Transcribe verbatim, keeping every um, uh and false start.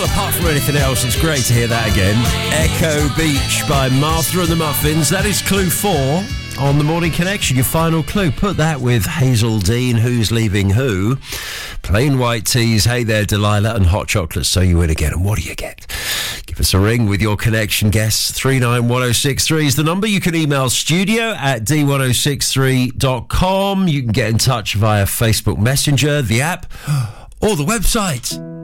apart from anything else, it's great to hear that again. Echo Beach by Martha and the Muffins. That is clue four on the Morning Connection. Your final clue. Put that with Hazel Dean, Who's Leaving Who, Plain White Teas, Hey There Delilah, and Hot Chocolates. So you win again. And what do you get? Give us a ring with your connection guess. three nine one oh six three is the number. You can email studio at d one oh six three dot com. You can get in touch via Facebook Messenger, the app, or the website.